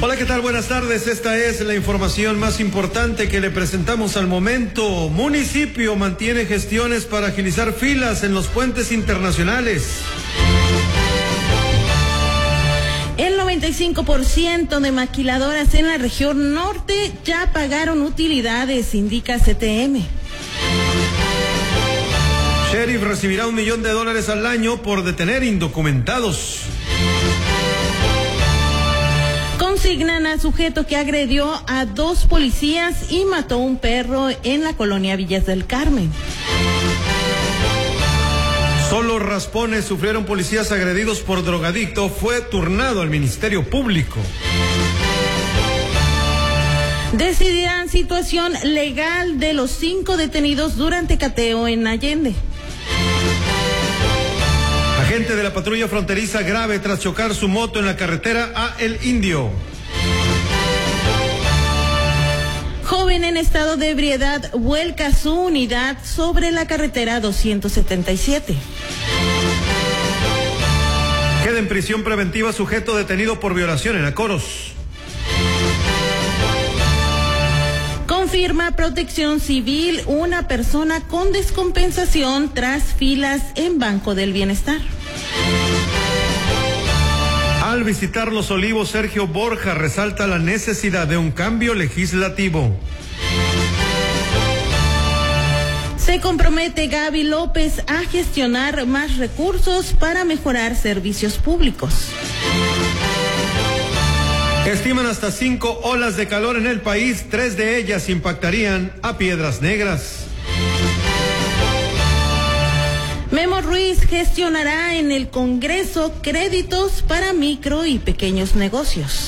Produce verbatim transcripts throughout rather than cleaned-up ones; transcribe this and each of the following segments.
Hola, ¿qué tal? Buenas tardes. Esta es la información más importante que le presentamos al momento. Municipio mantiene gestiones para agilizar filas en los puentes internacionales. El noventa y cinco por ciento de maquiladoras en la región norte ya pagaron utilidades, indica C T M. Sheriff recibirá un millón de dólares al año por detener indocumentados. Consignan a sujeto que agredió a dos policías y mató a un perro en la colonia Villas del Carmen. Solo raspones sufrieron policías agredidos por drogadicto. Fue turnado al Ministerio Público. Decidirán situación legal de los cinco detenidos durante cateo en Allende. Agente de la patrulla fronteriza grave tras chocar su moto en la carretera a El Indio. Joven en estado de ebriedad vuelca su unidad sobre la carretera doscientos setenta y siete. Queda en prisión preventiva sujeto detenido por violación en Acoros. Confirma Protección Civil una persona con descompensación tras filas en Banco del Bienestar. Al visitar Los Olivos, Sergio Borja resalta la necesidad de un cambio legislativo. Se compromete Gaby López a gestionar más recursos para mejorar servicios públicos. Estiman hasta cinco olas de calor en el país, tres de ellas impactarían a Piedras Negras. Memo Ruiz gestionará en el Congreso créditos para micro y pequeños negocios.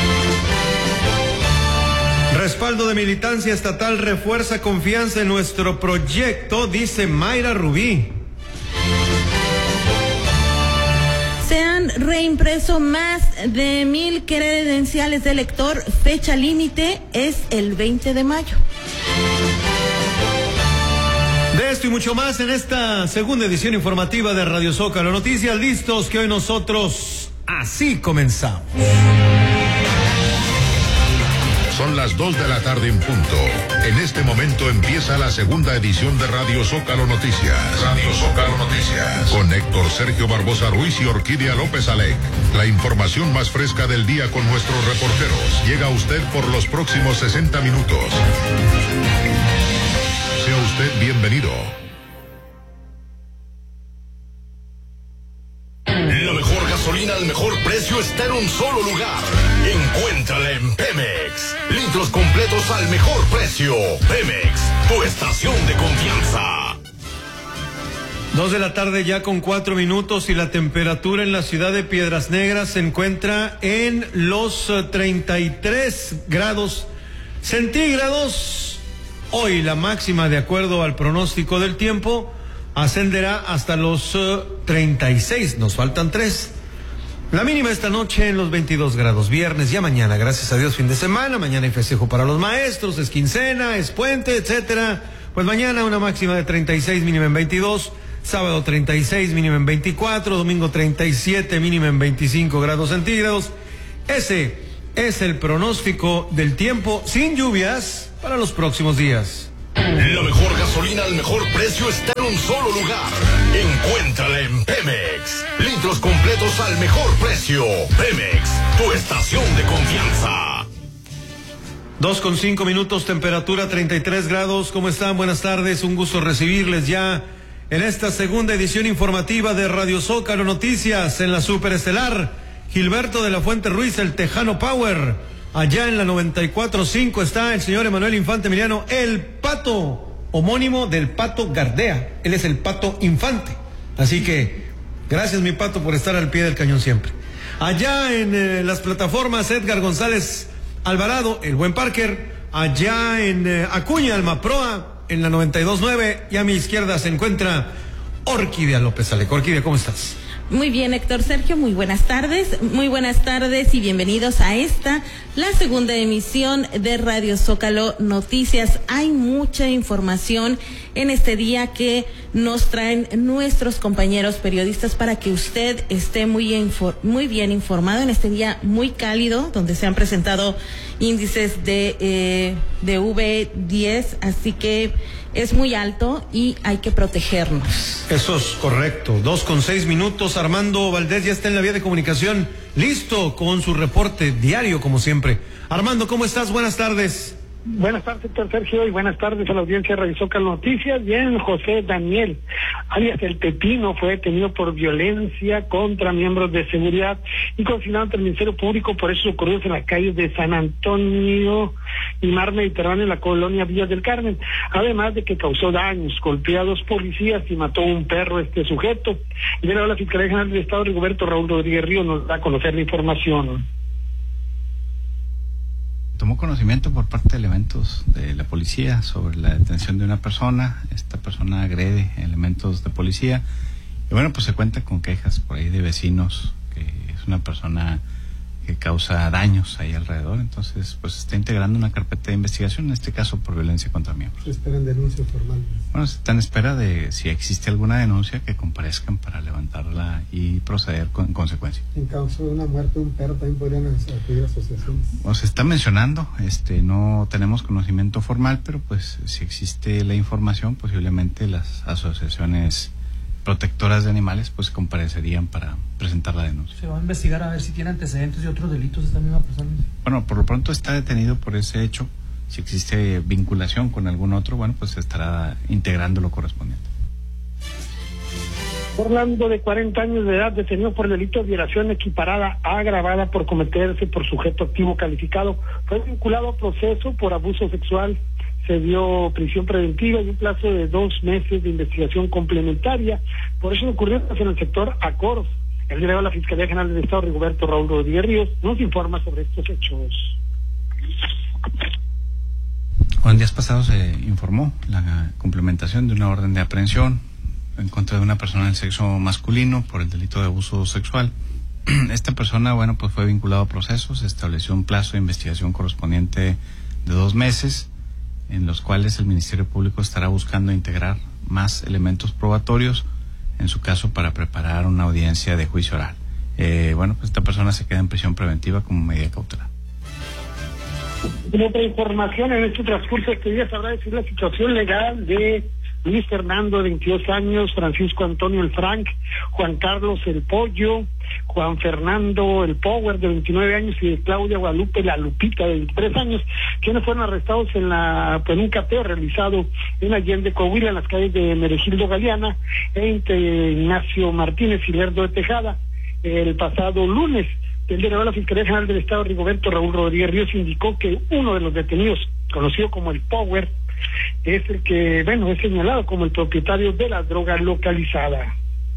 Respaldo de militancia estatal refuerza confianza en nuestro proyecto, dice Mayra Rubí. Se han reimpreso más de mil credenciales de elector. Fecha límite es el veinte de mayo. De esto y mucho más en esta segunda edición informativa de Radio Zócalo Noticias. Listos que hoy nosotros así comenzamos. Son las dos de la tarde en punto. En este momento empieza la segunda edición de Radio Zócalo Noticias. Radio Zócalo Noticias. Con Héctor Sergio Barbosa Ruiz y Orquídea López Alec. La información más fresca del día con nuestros reporteros. Llega a usted por los próximos sesenta minutos. Sea usted bienvenido. La mejor gasolina al mejor precio está en un solo lugar. Encuéntrala en Pemex. Litros completos al mejor precio. Pemex, tu estación de confianza. Dos de la tarde ya con cuatro minutos y la temperatura en la ciudad de Piedras Negras se encuentra en los treinta y tres grados centígrados. Hoy la máxima, de acuerdo al pronóstico del tiempo, ascenderá hasta los uh, treinta y seis, nos faltan tres. La mínima esta noche en los veintidós grados, viernes, ya mañana, gracias a Dios, fin de semana, mañana hay festejo para los maestros, es quincena, es puente, etcétera. Pues mañana una máxima de treinta y seis, mínima en veintidós, sábado treinta y seis, mínima en veinticuatro, domingo treinta y siete, mínima en veinticinco grados centígrados. Ese es el pronóstico del tiempo sin lluvias para los próximos días. La mejor gasolina al mejor precio está en un solo lugar. Encuéntrala en Pemex. Litros completos al mejor precio. Pemex, tu estación de confianza. Dos con cinco minutos, temperatura treinta y tres grados. ¿Cómo están? Buenas tardes, un gusto recibirles ya en esta segunda edición informativa de Radio Zócalo Noticias en la Superestelar. Gilberto de la Fuente Ruiz, el Tejano Power. Allá en la noventa y cuatro punto cinco está el señor Emanuel Infante Emiliano, el Pato, homónimo del Pato Gardea. Él es el Pato Infante. Así que, gracias mi Pato por estar al pie del cañón siempre. Allá en eh, las plataformas, Edgar González Alvarado, el buen Parker. Allá en eh, Acuña, Almaproa, en la noventa y dos punto nueve. Y a mi izquierda se encuentra Orquídea López Alec. Orquídea, ¿cómo estás? Muy bien, Héctor Sergio, muy buenas tardes, muy buenas tardes y bienvenidos a esta, la segunda emisión de Radio Zócalo Noticias. Hay mucha información en este día que nos traen nuestros compañeros periodistas para que usted esté muy, infor- muy bien informado en este día muy cálido, donde se han presentado índices de, eh, de V diez, así que es muy alto y hay que protegernos. Eso es correcto. Dos con seis minutos. Armando Valdés ya está en la vía de comunicación, listo con su reporte diario, como siempre. Armando, ¿cómo estás? Buenas tardes. Buenas tardes, doctor Sergio, y buenas tardes a la audiencia de Radio Zócalo Noticias. Bien, José Daniel, alias El Pepino, fue detenido por violencia contra miembros de seguridad y consignado ante el Ministerio Público por hechos ocurridos en las calles de San Antonio y Mar Mediterráneo en la colonia Villas del Carmen, además de que causó daños, golpeó a dos policías y mató a un perro este sujeto. Y de la Fiscalía General del Estado, Rigoberto Raúl Rodríguez Ríos, nos da a conocer la información. Tomó conocimiento por parte de elementos de la policía sobre la detención de una persona. Esta persona agrede elementos de policía y bueno, pues se cuenta con quejas por ahí de vecinos que es una persona que causa daños ahí alrededor. Entonces pues se está integrando una carpeta de investigación, en este caso por violencia contra miembros. ¿Se esperan denuncia formal? Bueno, se está en espera de si existe alguna denuncia que comparezcan para levantarla y proceder con, en consecuencia. En caso de una muerte de un perro también podrían acudir a asociaciones. Bueno, se está mencionando, este, no tenemos conocimiento formal, pero pues si existe la información, posiblemente las asociaciones protectoras de animales pues comparecerían para presentar la denuncia. ¿Se va a investigar a ver si tiene antecedentes y otros delitos esta misma persona? Bueno, por lo pronto está detenido por ese hecho. Si existe vinculación con algún otro, bueno, pues se estará integrando lo correspondiente. Orlando, de cuarenta años de edad, detenido por delito de violación equiparada a agravada por cometerse por sujeto activo calificado, fue vinculado a proceso por abuso sexual. Se dio prisión preventiva y un plazo de dos meses de investigación complementaria. Por eso ocurrió en el sector Acoros. El delegado de la Fiscalía General del Estado, Rigoberto Raúl Rodríguez Ríos, nos informa sobre estos hechos. En días pasados se informó la complementación de una orden de aprehensión en contra de una persona del sexo masculino por el delito de abuso sexual. Esta persona, bueno, pues fue vinculado a procesos. Se estableció un plazo de investigación correspondiente de dos meses, en los cuales el Ministerio Público estará buscando integrar más elementos probatorios, en su caso para preparar una audiencia de juicio oral. Eh, bueno, pues esta persona se queda en prisión preventiva como medida cautelar. En otra información, en este transcurso de este día sabrá decir la situación legal de Luis Fernando, de veintidós años, Francisco Antonio el Frank, Juan Carlos el Pollo, Juan Fernando el Power, de veintinueve años, y de Claudia Guadalupe la Lupita, de veintitrés años, quienes fueron arrestados en la en un cateo realizado en Allende, Coahuila, en las calles de Meregildo Galeana, entre Ignacio Martínez y Lerdo de Tejada, el pasado lunes. El delegado de la Fiscalía General del Estado, Rigoberto Raúl Rodríguez Ríos, indicó que uno de los detenidos, conocido como el Power, es el que, bueno, es señalado como el propietario de la droga localizada.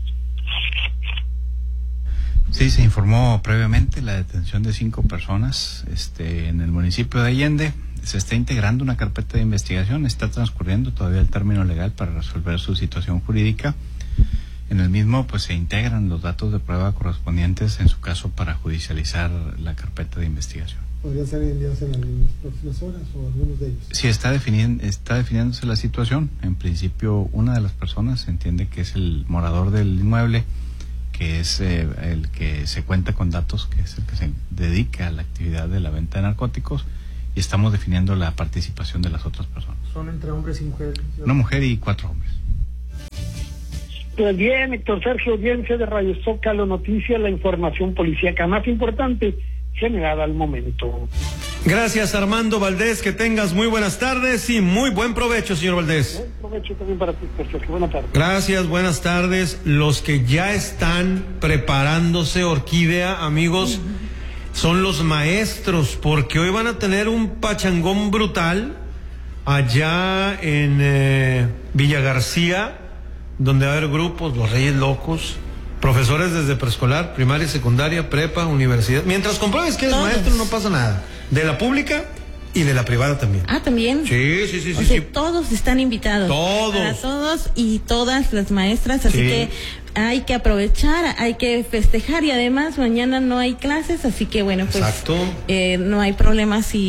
Sí, se informó previamente la detención de cinco personas este, en el municipio de Allende. Se está integrando una carpeta de investigación, está transcurriendo todavía el término legal para resolver su situación jurídica. En el mismo, pues se integran los datos de prueba correspondientes, en su caso, para judicializar la carpeta de investigación. ¿Podrían ser enviados en las próximas horas o algunos de ellos? Sí, está, definiendo, está definiéndose la situación. En principio, una de las personas se entiende que es el morador del inmueble, que es eh, el que se cuenta con datos, que es el que se dedica a la actividad de la venta de narcóticos, y estamos definiendo la participación de las otras personas. ¿Son entre hombres y mujeres? Una mujer y cuatro hombres. Pues bien, Héctor Sergio, audiencia de Radio Zócalo Noticias, la información policíaca más importante generada al momento. Gracias, Armando Valdés, que tengas muy buenas tardes y muy buen provecho, señor Valdés. Buen provecho también para ti, Héctor Sergio. Buenas tardes. Gracias, buenas tardes. Los que ya están preparándose, Orquídea, amigos, son los maestros, porque hoy van a tener un pachangón brutal allá en eh, Villa García, donde va a haber grupos, los Reyes Locos, profesores desde preescolar, primaria, secundaria, prepa, universidad. Mientras compruebes que eres Todos. maestro, no pasa nada. De la pública y de la privada también. Ah, también. Sí, sí, sí, O sí. sea, sí. todos están invitados. Todos. Para todos y todas las maestras, así Sí. que hay que aprovechar, hay que festejar, y además mañana no hay clases, así que bueno, pues Exacto. eh, no hay problema si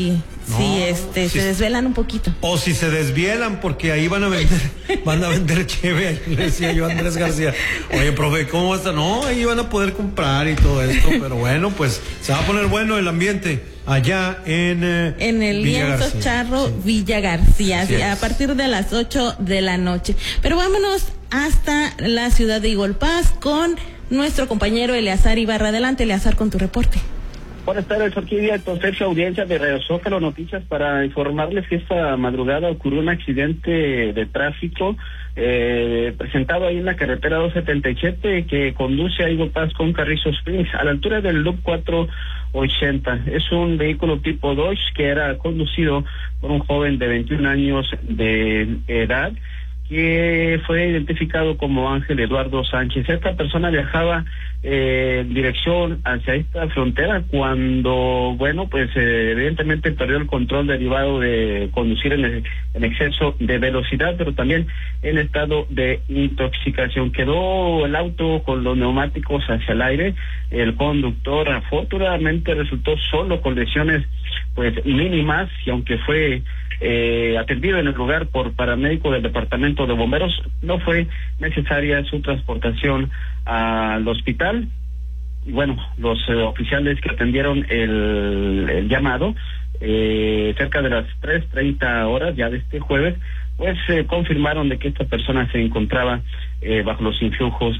No, si este si, se desvelan un poquito. O si se desvielan, porque ahí van a vender, van a vender cheve, le decía yo a Andrés García, oye, profe, ¿cómo está? No, ahí van a poder comprar y todo esto, pero bueno, pues se va a poner bueno el ambiente allá en eh, en el Villa Lienzo García. Charro, Sí. Villa García, Así a es. partir de las ocho de la noche. Pero vámonos hasta la ciudad de Igolpaz con nuestro compañero Eleazar Ibarra. Adelante, Eleazar, con tu reporte. Buenas tardes, Orquídea, entonces su audiencia de Radio Zócalo Noticias para informarles que esta madrugada ocurrió un accidente de tráfico eh, presentado ahí en la carretera doscientos setenta y siete que conduce a Igolpaz con Carrizo Springs, a la altura del Loop cuatrocientos ochenta. Es un vehículo tipo Dodge que era conducido por un joven de veintiún años de edad, que fue identificado como Ángel Eduardo Sánchez. Esta persona viajaba eh, en dirección hacia esta frontera cuando, bueno, pues eh, evidentemente perdió el control derivado de conducir en, el, en exceso de velocidad, pero también en estado de intoxicación. Quedó el auto con los neumáticos hacia el aire. El conductor afortunadamente resultó solo con lesiones pues mínimas, y aunque fue Eh, atendido en el lugar por paramédico del departamento de bomberos, no fue necesaria su transportación al hospital. Y bueno, los eh, oficiales que atendieron el, el llamado eh, cerca de las tres treinta horas ya de este jueves, pues eh, confirmaron de que esta persona se encontraba eh, bajo los influjos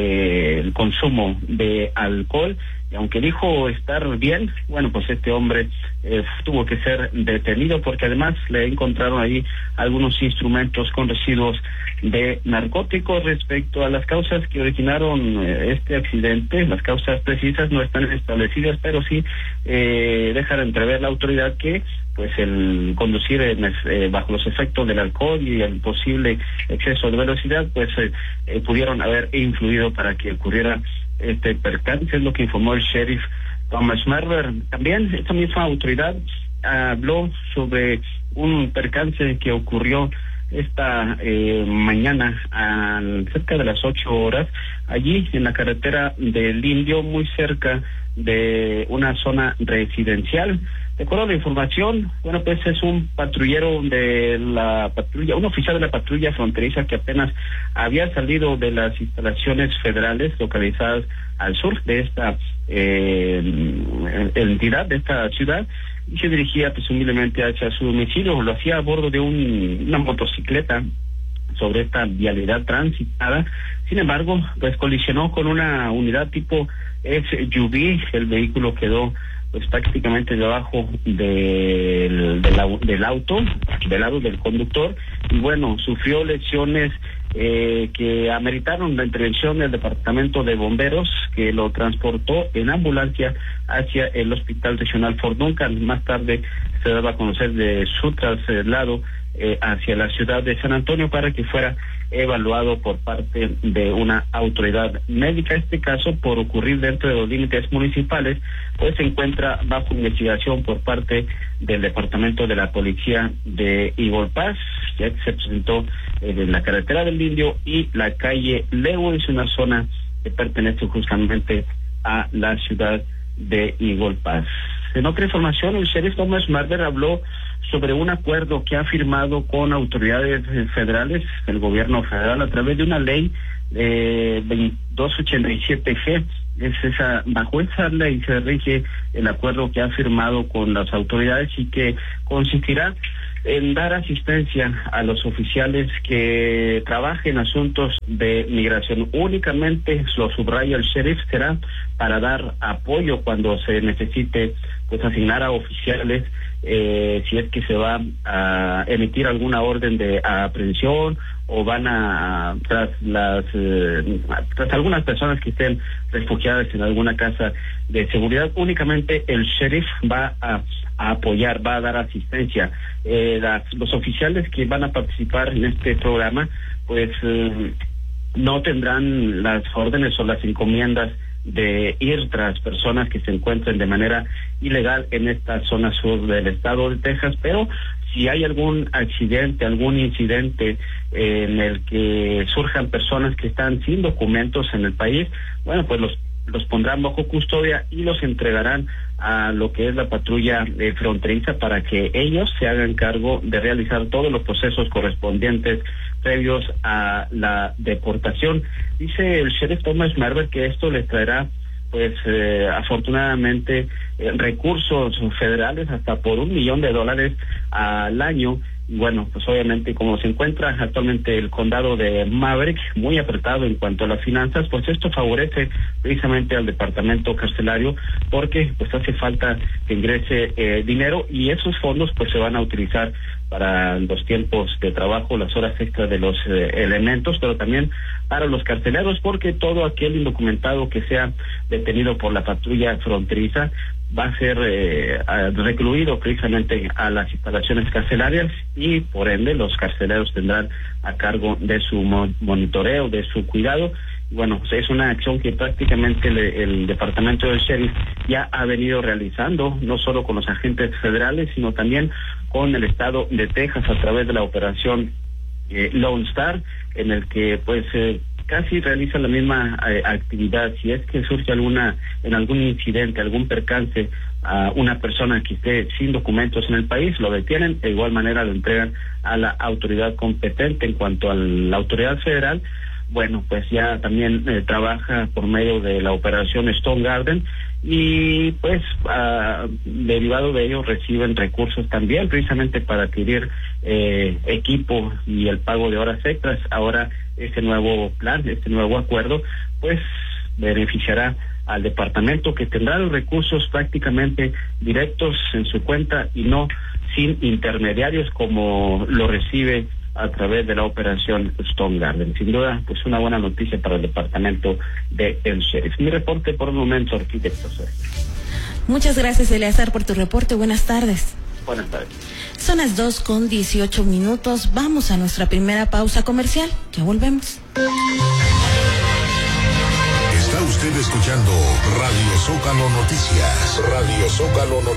del consumo de alcohol. Y aunque dijo estar bien, bueno, pues este hombre eh, tuvo que ser detenido porque además le encontraron ahí algunos instrumentos con residuos de narcóticos. Respecto a las causas que originaron eh, este accidente, las causas precisas no están establecidas, pero sí eh, dejan entrever la autoridad que pues el conducir en, eh, bajo los efectos del alcohol y el posible exceso de velocidad, pues eh, eh, pudieron haber influido para que ocurriera este percance, es lo que informó el sheriff Thomas Merver. También esta misma autoridad habló sobre un percance que ocurrió esta eh, mañana a cerca de las ocho horas, allí en la carretera del Indio, muy cerca de una zona residencial. De acuerdo a la información, bueno, pues es un patrullero de la patrulla, un oficial de la patrulla fronteriza que apenas había salido de las instalaciones federales localizadas al sur de esta eh, entidad, de esta ciudad, y se dirigía presumiblemente hacia su domicilio. Lo hacía a bordo de un, una motocicleta sobre esta vialidad transitada. Sin embargo, pues colisionó con una unidad tipo S U V. El vehículo quedó pues prácticamente debajo del, del, del auto, del lado del conductor, y bueno, sufrió lesiones eh, que ameritaron la intervención del departamento de bomberos, que lo transportó en ambulancia hacia el hospital regional Fort Duncan. Más tarde se daba a conocer de su traslado eh, hacia la ciudad de San Antonio para que fuera evaluado por parte de una autoridad médica. Este caso, por ocurrir dentro de los límites municipales, pues se encuentra bajo investigación por parte del departamento de la policía de Igolpaz, ya que se presentó eh, en la carretera del Indio y la calle Lewis, una zona que pertenece justamente a la ciudad de Igolpaz. En otra información, el sheriff Thomas Merver habló sobre un acuerdo que ha firmado con autoridades federales, el gobierno federal, a través de una ley eh, veintidós ochenta y siete G. Es esa, bajo esa ley se rige el acuerdo que ha firmado con las autoridades y que consistirá en dar asistencia a los oficiales que trabajen asuntos de migración. Únicamente, lo subraya el sheriff, será para dar apoyo cuando se necesite pues asignar a oficiales eh, si es que se va a emitir alguna orden de aprehensión o van a tras las eh, tras algunas personas que estén refugiadas en alguna casa de seguridad. Únicamente el sheriff va a, a apoyar, va a dar asistencia. Eh, las, los oficiales que van a participar en este programa pues eh, no tendrán las órdenes o las encomiendas de ir tras personas que se encuentren de manera ilegal en esta zona sur del estado de Texas, pero si hay algún accidente, algún incidente eh, en el que surjan personas que están sin documentos en el país, bueno, pues los los pondrán bajo custodia y los entregarán a lo que es la patrulla eh, fronteriza para que ellos se hagan cargo de realizar todos los procesos correspondientes previos a la deportación. Dice el sheriff Thomas Marver que esto les traerá pues eh, afortunadamente eh, recursos federales hasta por un millón de dólares al año. Bueno, pues obviamente como se encuentra actualmente el condado de Maverick muy apretado en cuanto a las finanzas, pues esto favorece precisamente al departamento carcelario porque pues hace falta que ingrese eh, dinero y esos fondos pues se van a utilizar para los tiempos de trabajo, las horas extras de los eh, elementos, pero también para los carceleros porque todo aquel indocumentado que sea detenido por la patrulla fronteriza va a ser eh, recluido precisamente a las instalaciones carcelarias y por ende los carceleros tendrán a cargo de su monitoreo, de su cuidado. Bueno, pues es una acción que prácticamente le, el departamento del sheriff ya ha venido realizando, no solo con los agentes federales, sino también con el estado de Texas a través de la operación eh, Lone Star, en el que pues eh, casi realiza la misma eh, actividad. Si es que surge alguna, en algún incidente, algún percance a una persona que esté sin documentos en el país, lo detienen, de igual manera lo entregan a la autoridad competente. En cuanto a la autoridad federal, bueno, pues ya también eh, trabaja por medio de la operación Stone Garden y pues uh, derivado de ello reciben recursos también precisamente para adquirir eh, equipo y el pago de horas extras. Ahora este nuevo plan, este nuevo acuerdo pues beneficiará al departamento que tendrá los recursos prácticamente directos en su cuenta y no sin intermediarios como lo recibe a través de la operación Stone Garden. Sin duda, pues una buena noticia para el departamento de el sheriff. Mi reporte por el momento, arquitecto. Muchas gracias, Eleazar, por tu reporte. Buenas tardes. Buenas tardes. Son las dos con dieciocho minutos. Vamos a nuestra primera pausa comercial. Ya volvemos. Está usted escuchando Radio Zócalo Noticias. Radio Zócalo Noticias.